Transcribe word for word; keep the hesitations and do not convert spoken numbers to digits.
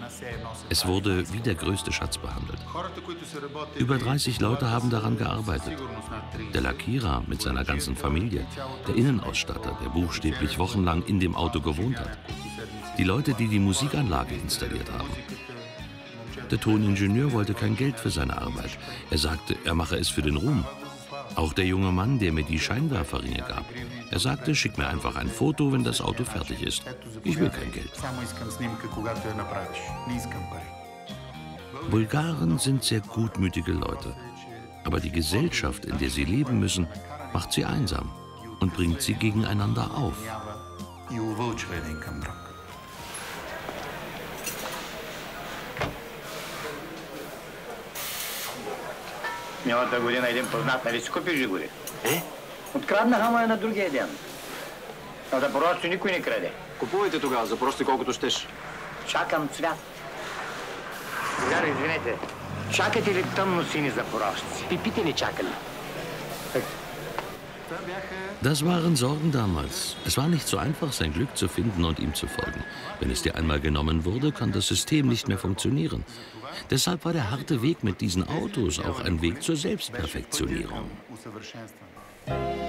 Es wurde wie der größte Schatz behandelt. Über dreißig Leute haben daran gearbeitet. Der Lackierer mit seiner ganzen Familie, der Innenausstatter, der buchstäblich wochenlang in dem Auto gewohnt hat, die Leute, die die Musikanlage installiert haben. Der Toningenieur wollte kein Geld für seine Arbeit. Er sagte, er mache es für den Ruhm. Auch der junge Mann, der mir die Scheinwerferringe gab. Er sagte, schick mir einfach ein Foto, wenn das Auto fertig ist. Ich will kein Geld. Bulgaren sind sehr gutmütige Leute. Aber die Gesellschaft, in der sie leben müssen, macht sie einsam und bringt sie gegeneinander auf. Миналата година един познат, нали си купи жигули? Е? Откраднаха ма я на другия ден. А за порости никой не краде. Купувайте тогава, запрости колкото щеш. Чакам цвят. Сега, извинете, чакате ли тъмно-сини запорожци? Пипите ли чакали? Das waren Sorgen damals. Es war nicht so einfach, sein Glück zu finden und ihm zu folgen. Wenn es dir einmal genommen wurde, kann das System nicht mehr funktionieren. Deshalb war der harte Weg mit diesen Autos auch ein Weg zur Selbstperfektionierung.